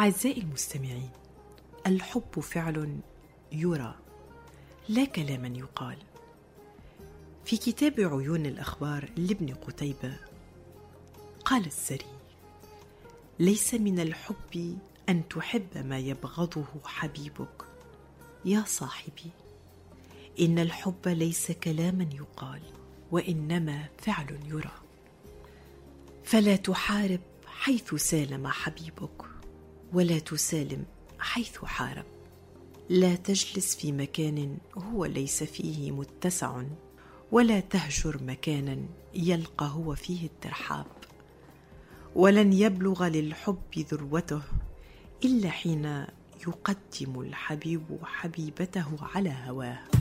أعزائي المستمعين، الحب فعل يرى لا كلاما يقال. في كتاب عيون الأخبار لابن قتيبة قال السري: ليس من الحب أن تحب ما يبغضه حبيبك يا صاحبي، إن الحب ليس كلاما يقال وإنما فعل يرى. فلا تحارب حيث سالم حبيبك، ولا تسالم حيث حارب. لا تجلس في مكان هو ليس فيه متسع، ولا تهجر مكانا يلقى هو فيه الترحاب. ولن يبلغ للحب ذروته إلا حين يقدم الحبيب حبيبته على هواه.